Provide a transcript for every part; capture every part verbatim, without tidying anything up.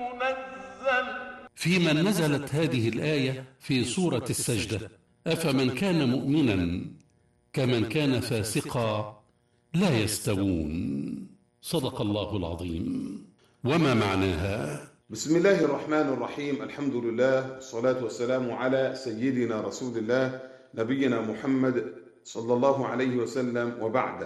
في من نزلت هذه الآية في سورة السجدة: أفمن كان مؤمنا كمن كان فاسقا لا يستوون. صدق الله العظيم. وما معناها؟ بسم الله الرحمن الرحيم. الحمد لله والصلاة والسلام على سيدنا رسول الله نبينا محمد صلى الله عليه وسلم، وبعد.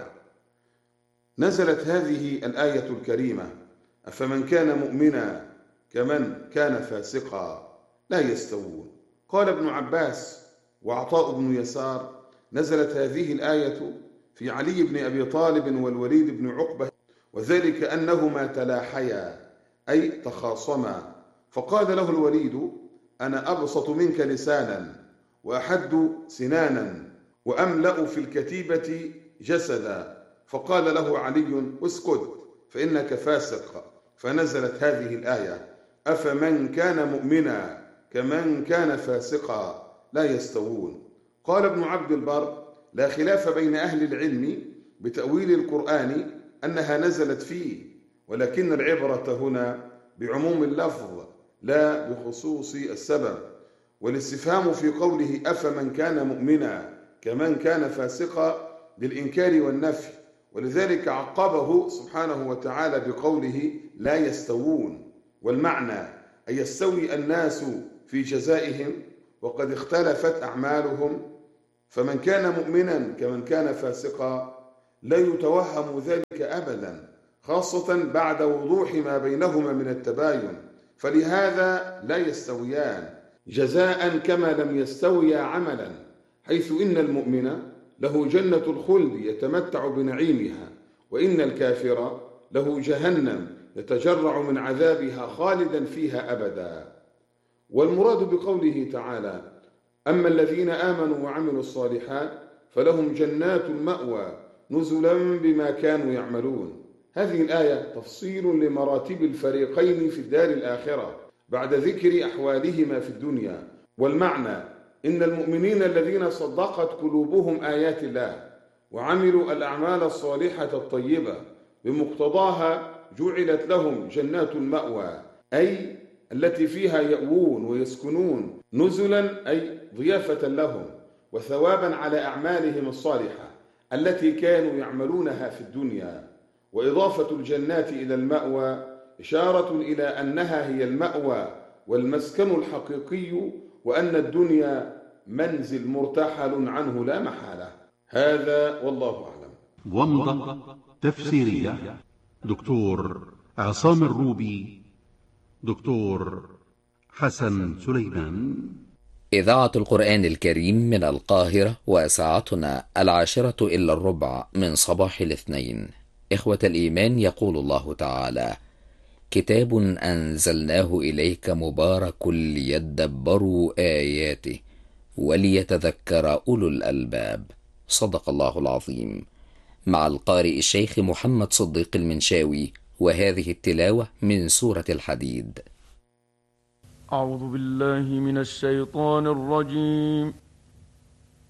نزلت هذه الآية الكريمة: أفمن كان مؤمنا كمن كان فاسقا لا يستوون. قال ابن عباس وعطاء بن يسار: نزلت هذه الآية في علي بن أبي طالب والوليد بن عقبة، وذلك أنهما تلاحيا أي تخاصما، فقال له الوليد: أنا أبسط منك لسانا وأحد سنانا وأملأ في الكتيبة جسدا، فقال له علي: اسكت فإنك فاسق. فنزلت هذه الآية: أفمن كان مؤمنا كمن كان فاسقا لا يستوون. قال ابن عبد البر: لا خلاف بين أهل العلم بتأويل القرآن أنها نزلت فيه، ولكن العبرة هنا بعموم اللفظ لا بخصوص السبب، والاستفهام في قوله أفمن كان مؤمنا كمن كان فاسقا للإنكار والنفي، ولذلك عقبه سبحانه وتعالى بقوله لا يستوون، والمعنى أن يستوي الناس في جزائهم وقد اختلفت أعمالهم، فمن كان مؤمنا كمن كان فاسقا لا يتوهم ذلك أبدا، خاصة بعد وضوح ما بينهما من التباين، فلهذا لا يستويان جزاء كما لم يستويا عملا، حيث إن المؤمن له جنة الخلد يتمتع بنعيمها، وإن الكافر له جهنم يتجرع من عذابها خالدا فيها أبدا. والمراد بقوله تعالى: أما الذين آمنوا وعملوا الصالحات فلهم جنات المأوى نزلا بما كانوا يعملون. هذه الآية تفصيل لمراتب الفريقين في الدار الآخرة بعد ذكر أحوالهما في الدنيا، والمعنى إن المؤمنين الذين صدقت قلوبهم آيات الله وعملوا الأعمال الصالحة الطيبة بمقتضاها جعلت لهم جنات المأوى، أي التي فيها يأوون ويسكنون، نزلا أي ضيافة لهم وثوابا على أعمالهم الصالحة التي كانوا يعملونها في الدنيا. وإضافة الجنات إلى المأوى إشارة إلى أنها هي المأوى والمسكن الحقيقي، وأن الدنيا منزل مرتحل عنه لا محالة. هذا والله أعلم. ومضة تفسيرية دكتور عصام الروبي، دكتور حسن سليمان. إذاعة القرآن الكريم من القاهرة، وساعتنا العاشرة إلا الربع من صباح الاثنين. إخوة الإيمان، يقول الله تعالى: كتاب أنزلناه إليك مبارك ليدبروا آياته وليتذكر أولو الألباب. صدق الله العظيم. مع القارئ الشيخ محمد صديق المنشاوي، وهذه التلاوة من سورة الحديد. أعوذ بالله من الشيطان الرجيم.